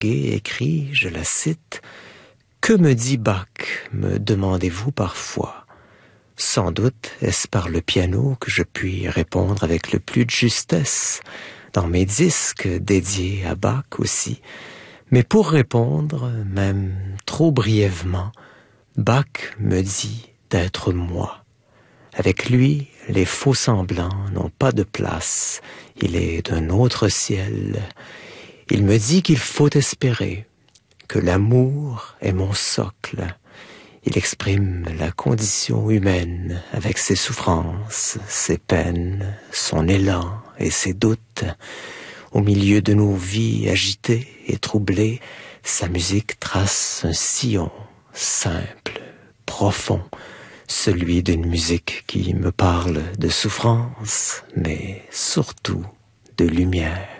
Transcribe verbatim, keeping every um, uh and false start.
et écrit, je la cite, « Que me dit Bach, me demandez-vous parfois. Sans doute est-ce par le piano que je puis répondre avec le plus de justesse, dans mes disques dédiés à Bach aussi. Mais pour répondre, même trop brièvement, Bach me dit d'être moi. Avec lui, les faux semblants n'ont pas de place. Il est d'un autre ciel. Il me dit qu'il faut espérer, que l'amour est mon socle. Il exprime la condition humaine avec ses souffrances, ses peines, son élan et ses doutes. Au milieu de nos vies agitées et troublées, sa musique trace un sillon simple, profond, celui d'une musique qui me parle de souffrance, mais surtout de lumière.